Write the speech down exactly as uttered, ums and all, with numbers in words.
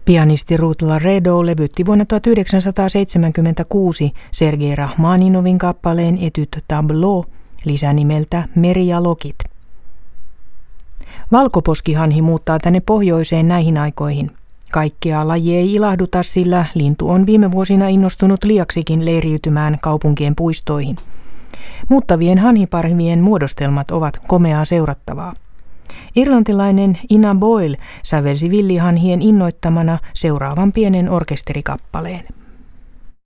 Pianisti Ruth Laredo levytti vuonna tuhatyhdeksänsataaseitsemänkymmentäkuusi Sergei Rachmaninovin kappaleen Etude Tableau lisänimeltä Meri ja lokit. Valkoposkihanhi muuttaa tänne pohjoiseen näihin aikoihin. Kaikkea laji ei ilahduta, sillä lintu on viime vuosina innostunut liiaksikin leiriytymään kaupunkien puistoihin. Muuttavien hanhiparvien muodostelmat ovat komeaa seurattavaa. Irlantilainen Ina Boyle sävelsi villihanhien innoittamana seuraavan pienen orkesterikappaleen.